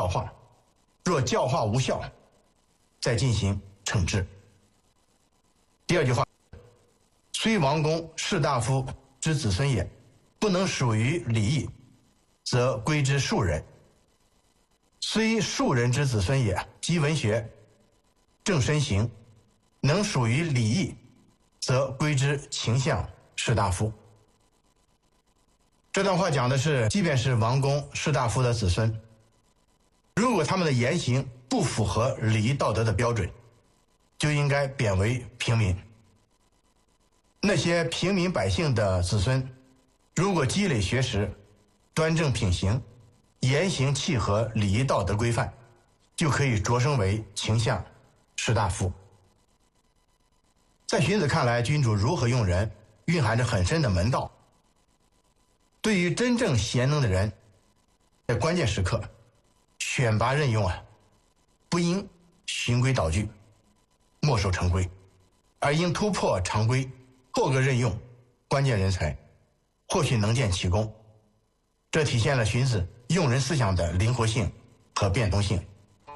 化，若教化无效，再进行惩治。第二句话，虽王公士大夫之子孙也，不能属于礼义，则归之庶人。虽庶人之子孙也，积文学，正身行，能属于礼义，则归之卿相士大夫。这段话讲的是，即便是王公士大夫的子孙，如果他们的言行不符合礼仪道德的标准，就应该贬为平民。那些平民百姓的子孙，如果积累学识，端正品行，言行契合礼仪道德规范，就可以擢升为卿相士大夫。在荀子看来，君主如何用人，蕴含着很深的门道。对于真正贤能的人，在关键时刻选拔任用不应循规蹈矩，墨守成规，而应突破常规，破格任用关键人才，或许能见其功。这体现了荀子用人思想的灵活性和变通性。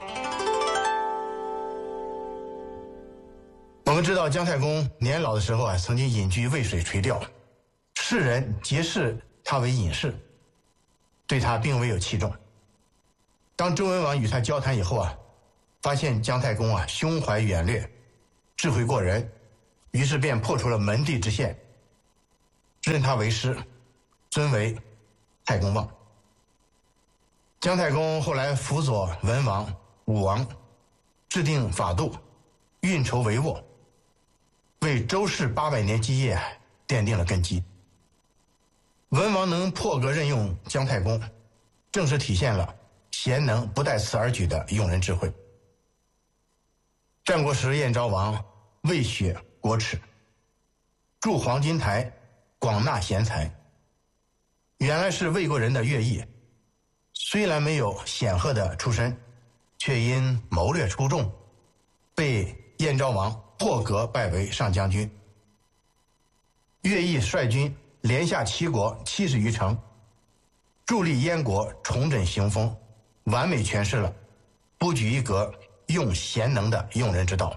我们知道姜太公年老的时候曾经隐居渭水垂钓，世人皆视他为隐士，对他并未有器重。当周文王与他交谈以后发现姜太公胸怀远略，智慧过人，于是便破除了门第之限，任他为师，尊为太公望。姜太公后来辅佐文王、武王，制定法度，运筹帷幄，为周氏800年基业奠定了根基。文王能破格任用姜太公，正是体现了贤能不带此而举的用人智慧。战国时，燕昭王为雪国耻，筑黄金台，广纳贤才。原来是魏国人的乐毅，虽然没有显赫的出身，却因谋略出众，被燕昭王破格拜为上将军。乐毅率军连下齐国70余城，助力燕国重振雄风，完美诠释了不拘一格、用贤能的用人之道。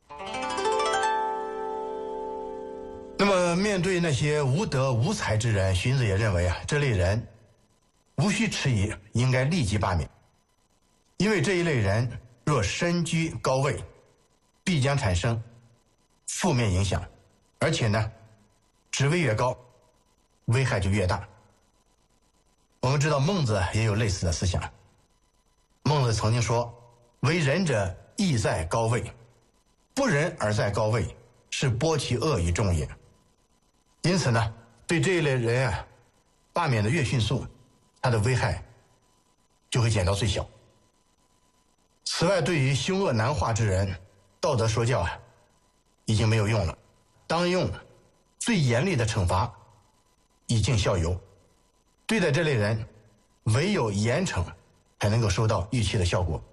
那么面对那些无德无才之人，荀子也认为这类人无需迟疑，应该立即罢免。因为这一类人若身居高位，必将产生负面影响，而且职位越高，危害就越大。我们知道孟子也有类似的思想。孟子曾经说，为人者义在高位，不仁而在高位，是剥其恶于众也。因此对这一类人罢免的越迅速，他的危害就会减到最小。此外，对于凶恶难化之人，道德说教已经没有用了，当用最严厉的惩罚以儆效尤。对待这类人，唯有严惩才能够收到预期的效果。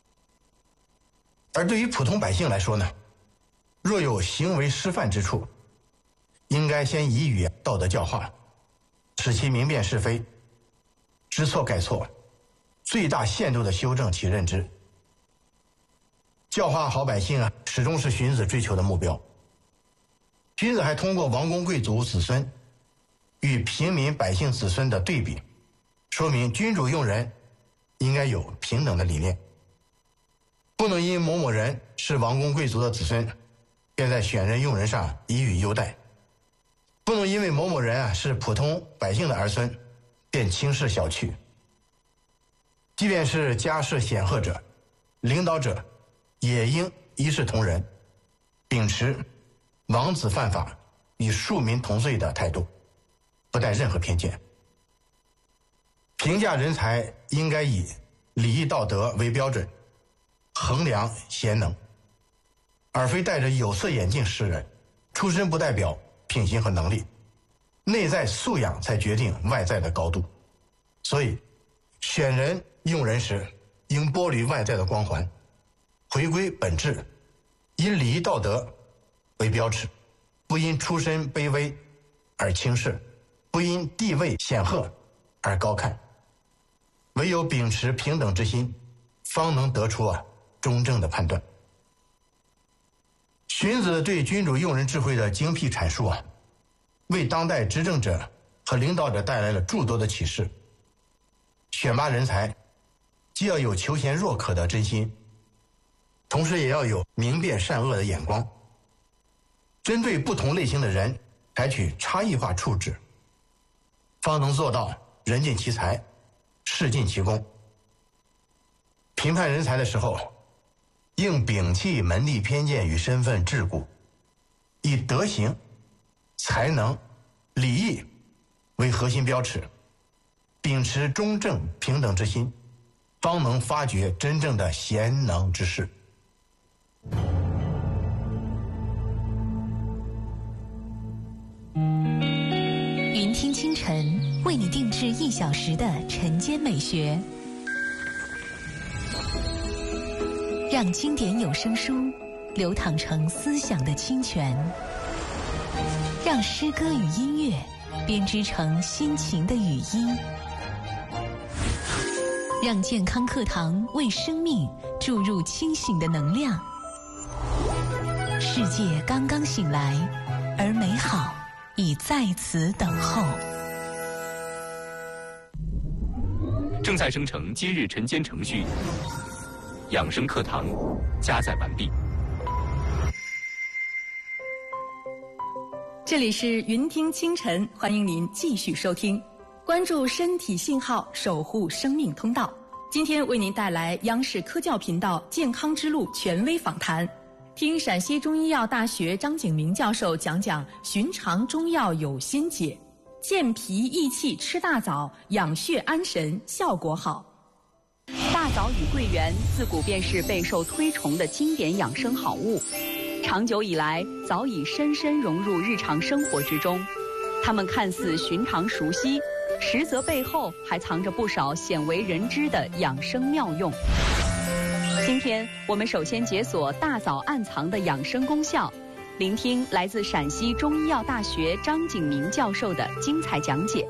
而对于普通百姓来说若有行为失范之处，应该先以予道德教化，使其明辨是非，知错改错，最大限度地修正其认知。教化好百姓始终是荀子追求的目标。荀子还通过王公贵族子孙与平民百姓子孙的对比，说明君主用人应该有平等的理念，不能因某某人是王公贵族的子孙，便在选人用人上给予优待，不能因为某某人是普通百姓的儿孙，便轻视小觑。即便是家世显赫者、领导者，也应一视同仁，秉持王子犯法与庶民同罪的态度，不带任何偏见。评价人才应该以礼义道德为标准，衡量贤能，而非戴着有色眼镜识人。出身不代表品行和能力，内在素养才决定外在的高度。所以选人用人时，应剥离外在的光环，回归本质，以礼义道德为标尺，不因出身卑微而轻视，不因地位显赫而高看。唯有秉持平等之心， 方能得出中正的判断。荀子对君主用人智慧的精辟阐述为当代执政者和领导者带来了诸多的启示。选拔人才，既要有求贤若渴的真心，同时也要有明辨善恶的眼光，针对不同类型的人采取差异化处置，方能做到人尽其才，事尽其功。评判人才的时候，应摒弃门第偏见与身份桎梏，以德行、才能、礼义为核心标尺，秉持中正平等之心，方能发掘真正的贤能之士。 云听清晨为你定制1小时的晨间美学，让经典有声书流淌成思想的清泉，让诗歌与音乐编织成心情的语音，让健康课堂为生命注入清醒的能量。世界刚刚醒来，而美好已在此等候。 正在生成今日晨间程序，养生课堂加载完毕。 这里是云听清晨，欢迎您继续收听，关注身体信号，守护生命通道。今天为您带来央视科教频道健康之路权威访谈，听陕西中医药大学张景明教授讲讲寻常中药有心解，健脾益气吃大枣，养血安神，效果好。 大枣与桂圆自古便是备受推崇的经典养生好物，长久以来早已深深融入日常生活之中。它们看似寻常熟悉，实则背后还藏着不少鲜为人知的养生妙用。今天我们首先解锁大枣暗藏的养生功效，聆听来自陕西中医药大学张景明教授的精彩讲解。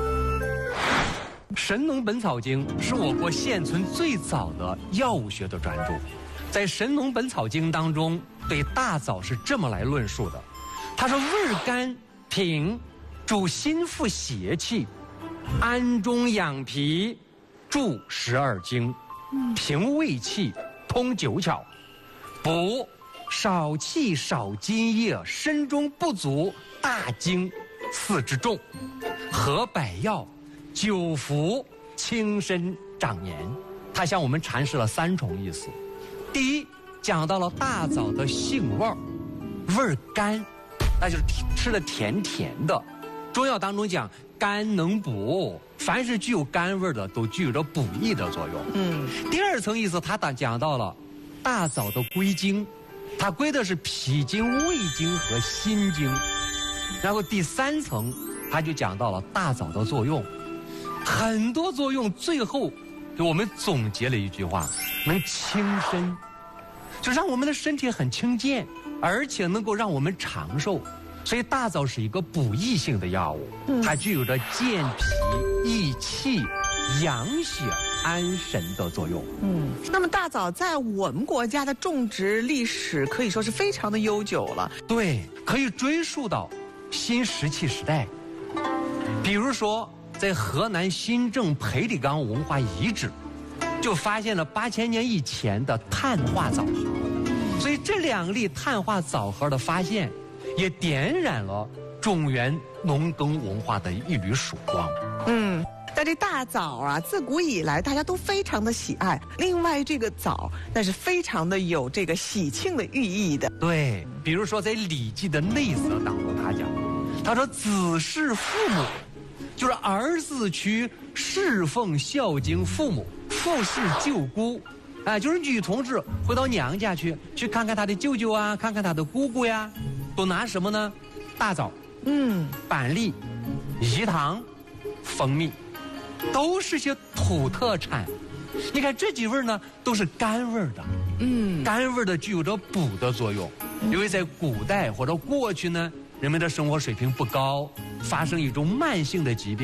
《神农本草经》是我国现存最早的药物学的专著，在《神农本草经》当中，对大枣是这么来论述的：它说味甘平，主心腹邪气，安中养脾，助12经，平胃气，通9窍，补少气少津液，身中不足大经4之重，合百药，9服轻身长年。它向我们阐释了3重意思。第一，讲到了大枣的性味儿，味儿甘，那就是吃的甜甜的。中药当中讲甘能补，凡是具有甘味的都具有着补益的作用。第2层意思，它讲到了大枣的归经，它归的是脾经、胃经和心经。然后第3层，它就讲到了大枣的作用，很多作用，最后给我们总结了一句话：能轻身，就让我们的身体很轻健，而且能够让我们长寿。所以大枣是一个补益性的药物，它具有着健脾益气、养血安神的作用。 那么大枣在我们国家的种植历史可以说是非常的悠久了。 对，可以追溯到新石器时代。比如说在河南新郑裴李岗文化遗址，就发现了8000年以前的碳化枣核。所以这2粒碳化枣核的发现，也点燃了中原农耕文化的一缕曙光。 但这大枣啊，自古以来大家都非常的喜爱。另外，这个枣那是非常的有这个喜庆的寓意的。 对，比如说在《礼记》的内则当中，他说子侍父母，就是儿子去侍奉孝敬父母，父侍舅姑。就是女同志回到娘家去看看她的舅舅啊，看看她的姑姑呀，都拿什么呢？大枣、板栗、饴糖、蜂蜜，都是些土特产。你看这几味呢，都是甘味的。甘味的具有着补的作用。因为在古代或者过去呢，人们的生活水平不高，发生一种慢性的疾病，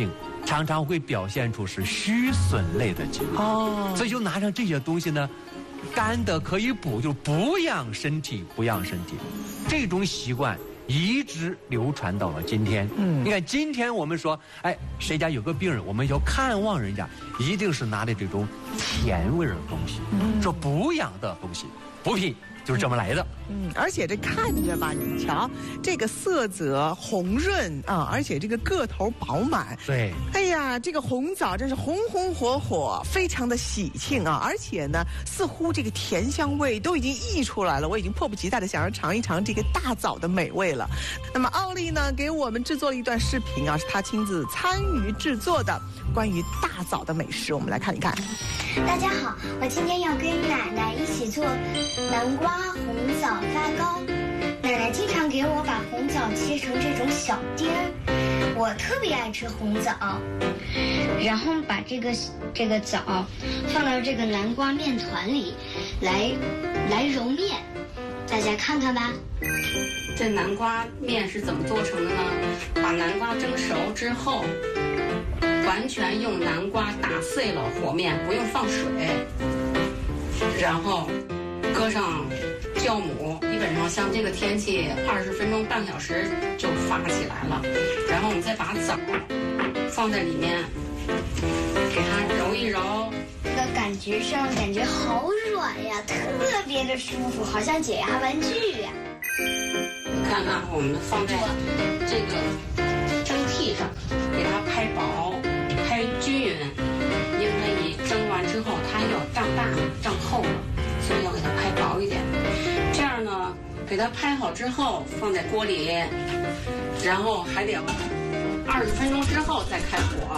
常常会表现出是虚损类的疾病。 哦， 所以就拿上这些东西呢，干的可以补，就补养身体，补养身体。这种习惯一直流传到了今天。你看今天我们说，哎，谁家有个病人，我们要看望人家，一定是拿的这种甜味的东西，说补养的东西，补品就是这么来的。 而且这看着吧，你瞧这个色泽红润啊，而且这个个头饱满。 对， 哎呀，这个红枣真是红红火火，非常的喜庆啊！而且呢，似乎这个甜香味都已经溢出来了，我已经迫不及待的想要尝一尝这个大枣的美味了。那么奥利呢，给我们制作了一段视频啊，是他亲自参与制作的，关于大枣的美食，我们来看一看。 大家好，我今天要跟奶奶一起做南瓜红枣发糕。奶奶经常给我把红枣切成这种小丁儿，我特别爱吃红枣。然后把这个枣放到这个南瓜面团里，来揉面，大家看看吧。 这南瓜面是怎么做成的呢？把南瓜蒸熟之后，完全用南瓜打碎了和面，不用放水，然后搁上酵母，基本上像这个天气20分钟半小时就发起来了。然后我们再把枣放在里面，给它揉一揉。 这个感觉上感觉好软呀，特别的舒服，好像解压玩具呀。 你看啊，我们放在这个蒸屉上，给它拍薄、拍均匀，因为它一蒸完之后它要胀大、胀厚了，所以要给它拍薄一点。这样呢，给它拍好之后放在锅里，然后还得20分钟之后再开火。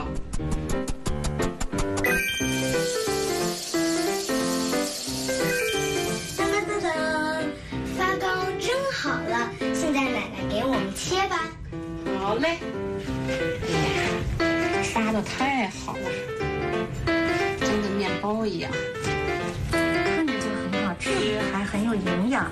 当当当当，发糕蒸好了，现在奶奶给我们切吧。 好嘞。哎呀，发的太好了，蒸的面包一样。 看着就很好吃，还很有营养。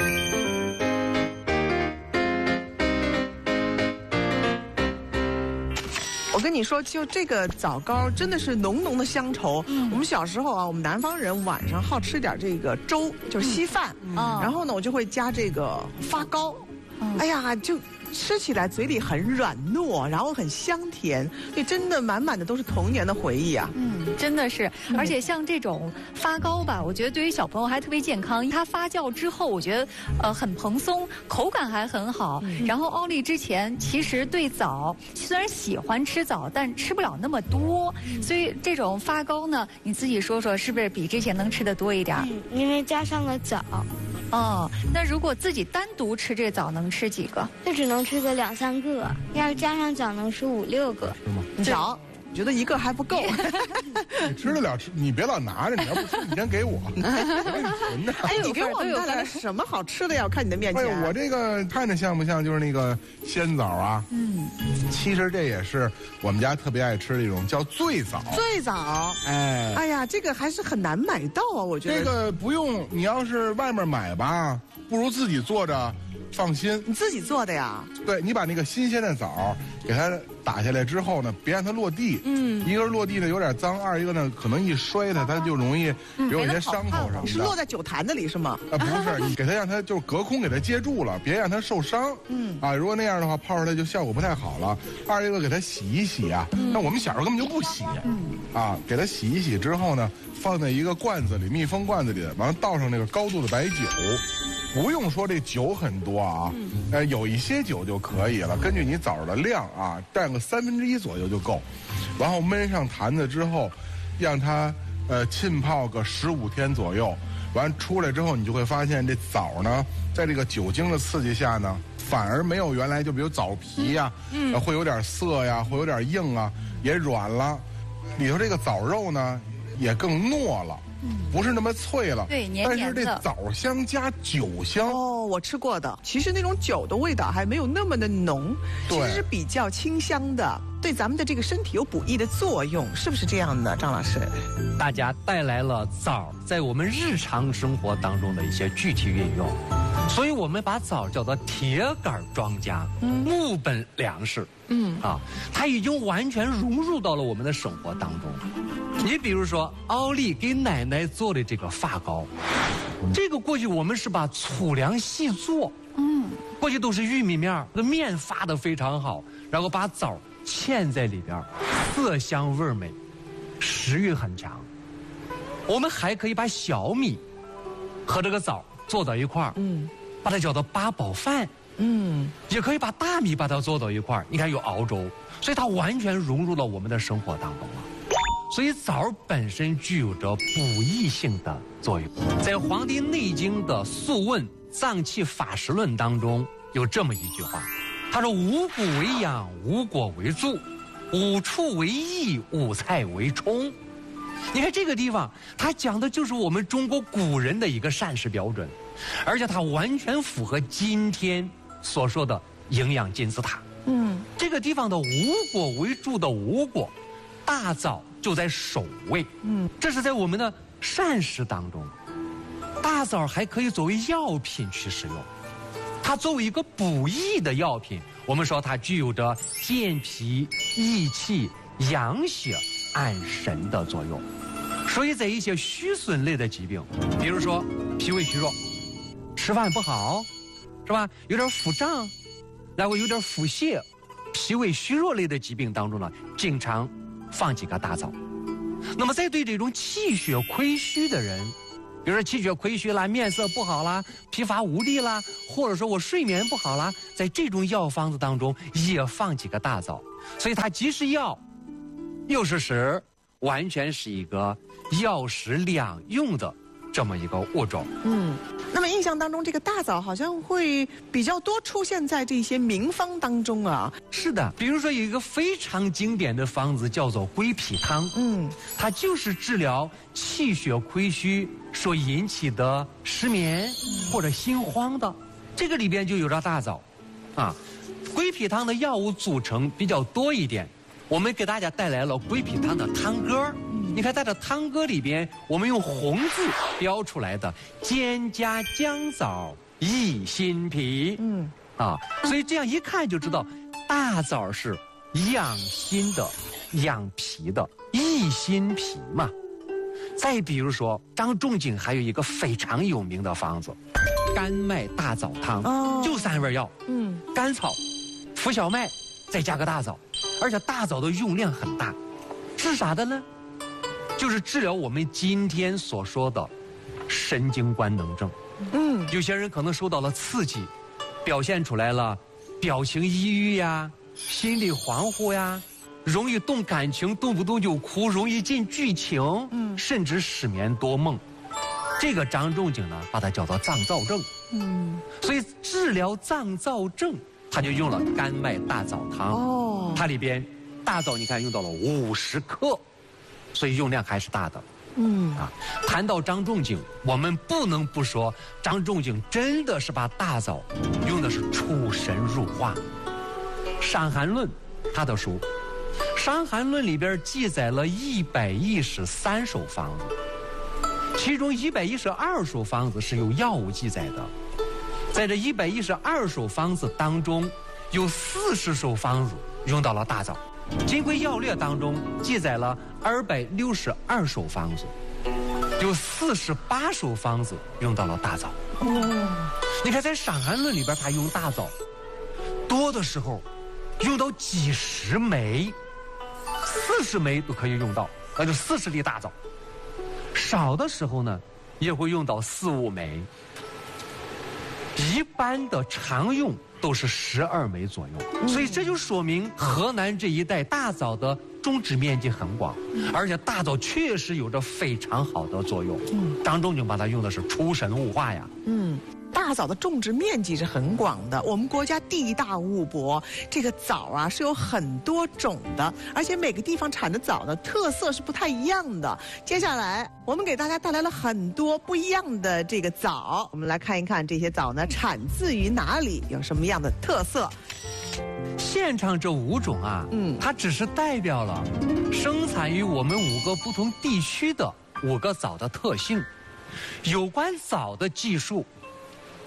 我跟你说，就这个枣糕真的是浓浓的乡愁。我们小时候啊，我们南方人晚上好吃点这个粥，就是稀饭。然后呢，我就会加这个发糕。哎呀，就吃起来嘴里很软糯，然后很香甜，所以真的满满的都是童年的回忆啊。 真的是，而且像这种发糕吧，我觉得对于小朋友还特别健康。它发酵之后，我觉得很蓬松，口感还很好。然后奥利之前其实对枣虽然喜欢吃枣，但吃不了那么多，所以这种发糕呢，你自己说说是不是比之前能吃的多一点？ 因为加上了枣。 哦，那如果自己单独吃这枣，能吃几个？ 就只能吃个2、3个，要是加上枣能吃5、6个。 你瞧，我觉得一个还不够。 你吃得了吃，你别老拿着，你要不吃你先给我，我给你存着。 哎，你给我们带来了什么好吃的呀？我看你的面前。 哎，我这个看着像不像就是那个鲜枣啊？其实这也是我们家特别爱吃的一种叫醉枣。 醉枣，哎呀，这个还是很难买到啊，我觉得。 这个不用，你要是外面买吧，不如自己做着。放心， 你自己做的呀？ 对，你把那个新鲜的枣给它打下来之后呢，别让它落地。一个是落地呢有点脏，二一个呢可能一摔它就容易有一些伤口什么的。 是落在酒坛子里是吗？ 不是，你给它让它就是隔空给它接住了，别让它受伤。如果那样的话泡出来就效果不太好了。二一个给它洗一洗啊，那我们小时候根本就不洗。给它洗一洗之后呢，放在一个罐子里，密封罐子里，完了倒上那个高度的白酒。不用说这酒很多啊，有一些酒就可以了，根据你枣的量啊，占个1/3左右就够。然后焖上坛子之后，让它浸泡个15天左右。完出来之后，你就会发现这枣呢，在这个酒精的刺激下呢，反而没有原来就比如枣皮呀，会有点涩呀，会有点硬啊，也软了。里头这个枣肉呢，也更糯了。不是那么脆了， 对，黏黏的。 但是这枣香加酒香哦，我吃过的。其实那种酒的味道还没有那么的浓，其实是比较清香的，对咱们的这个身体有补益的作用，是不是这样的，张老师？ 大家带来了枣在我们日常生活当中的一些具体运用。 所以我们把枣叫做铁杆庄稼，木本粮食。它已经完全融入到了我们的生活当中。你比如说，奥利给奶奶做的这个发糕，这个过去我们是把粗粮细做，过去都是玉米面，那面发得非常好，然后把枣嵌在里边，色香味美，食欲很强。我们还可以把小米和这个枣做到一块儿，把它叫做八宝饭。也可以把大米把它做到一块儿，你看有熬粥，所以它完全融入到我们的生活当中了。所以枣本身具有着补益性的作用。在《黄帝内经》的《素问·脏器法实论》当中有这么一句话，他说：“五谷为养，五果为助，五畜为益，五菜为充。”你看这个地方，它讲的就是我们中国古人的一个膳食标准，而且它完全符合今天所说的营养金字塔。这个地方的五果为助的五果，大枣就在首位。这是在我们的膳食当中，大枣还可以作为药品去使用。它作为一个补益的药品，我们说它具有着健脾、益气、养血、安神的作用。所以在一些虚损类的疾病，比如说脾胃虚弱、吃饭不好，是吧？有点腹胀，然后有点腹泻、脾胃虚弱类的疾病当中呢，经常放几个大枣。那么在对这种气血亏虚的人，比如说气血亏虚啦、面色不好啦、疲乏无力啦，或者说我睡眠不好啦，在这种药方子当中也放几个大枣。所以它既是药，又是食，完全是一个药食两用的这么一个物种。 那么印象当中，这个大枣好像会比较多出现在这些名方当中啊。 是的，比如说有一个非常经典的方子叫做归脾汤，它就是治疗气血亏虚所引起的失眠或者心慌的，这个里边就有着大枣。归脾汤的药物组成比较多一点，我们给大家带来了归脾汤的汤歌。你看在这汤歌里边，我们用红字标出来的兼加姜枣益心脾。所以这样一看就知道，大枣是养心的、养脾的、益心脾嘛。再比如说，张仲景还有一个非常有名的方子，甘麦大枣汤，就3味药，甘草、浮小麦，再加个大枣，而且大枣的用量很大，治啥的呢？就是治疗我们今天所说的神经官能症。有些人可能受到了刺激，表现出来了表情抑郁呀、心理恍惚呀，容易动感情，动不动就哭，容易进剧情，甚至失眠多梦。这个张仲景呢，把它叫做脏躁症。所以治疗脏躁症，他就用了甘麦大枣汤。它里边大枣你看用到了50克。所以用量还是大的。谈到张仲景，我们不能不说张仲景真的是把大枣用的是出神入化。《伤寒论》他的书，《伤寒论》里边记载了113首方子，其中112首方子是有药物记载的。在这112首方子当中，有40首方子用到了大枣。《金匮要略》当中记载了262首方子，有48首方子用到了大枣。你看在《伤寒论》里边，他用大枣多的时候用到几十枚，40枚都可以用到，那就40粒大枣。少的时候呢，也会用到4、5枚。一般的常用都是12枚左右，所以这就说明河南这一带大枣的种植面积很广，而且大枣确实有着非常好的作用。张仲景把它用的是出神入化呀。 大枣的种植面积是很广的，我们国家地大物博，这个枣啊是有很多种的，而且每个地方产的枣呢特色是不太一样的。接下来我们给大家带来了很多不一样的这个枣，我们来看一看这些枣呢产自于哪里，有什么样的特色。 现场这5种啊，它只是代表了生产于我们5个不同地区的5个枣的特性。有关枣的技术，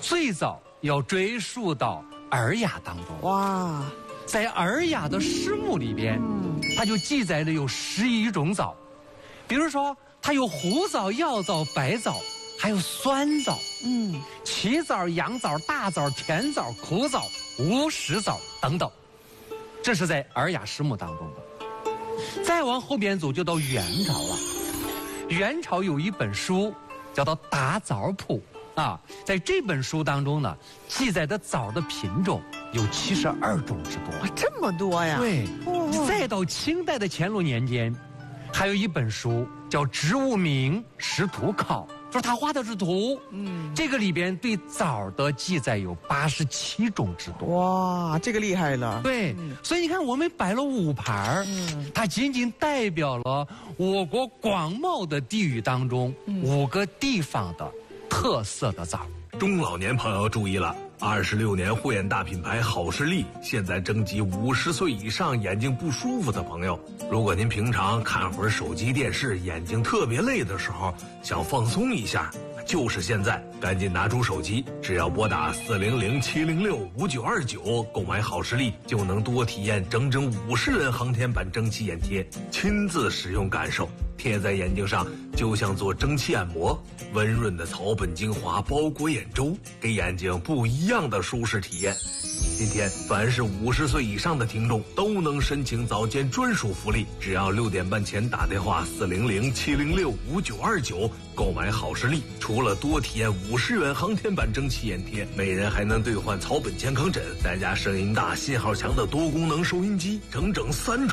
最早要追溯到《尔雅》当中。 哇， 在《尔雅》的诗目里边，它就记载了有11种枣，比如说它有胡枣、药枣、白枣，还有酸枣，奇枣、洋枣、大枣、甜枣、苦枣、无食枣等等，这是在《尔雅》诗目当中的。再往后边走就到元朝了，元朝有一本书叫做《打枣谱》啊，在这本书当中呢，记载的枣的品种有72种之多。 哇，这么多呀！ 对，再到清代的乾隆年间，还有一本书叫《植物名识图考》，就是他画的是图。这个里边对枣的记载有87种之多。 哇，这个厉害了。 对，所以你看我们摆了5盘它仅仅代表了我国广袤的地域当中5个地方的特色的枣。 中老年朋友注意了，26年护眼大品牌好视力现在征集50岁以上眼睛不舒服的朋友。如果您平常看会儿手机电视，眼睛特别累的时候，想放松一下，就是现在，赶紧拿出手机，只要拨打400-706-5929购买好视力，就能多体验整整50人航天版蒸汽眼贴，亲自使用感受，贴在眼睛上就像做蒸汽按摩，温润的草本精华包裹眼周，给眼睛不一样的舒适体验。今天凡是50岁以上的听众都能申请早间专属福利，只要6点半前打电话400-706-5929购买好视力，除了多体验50元航天版蒸汽眼贴，每人还能兑换草本健康枕，再加声音大、信号强的多功能收音机，整整3重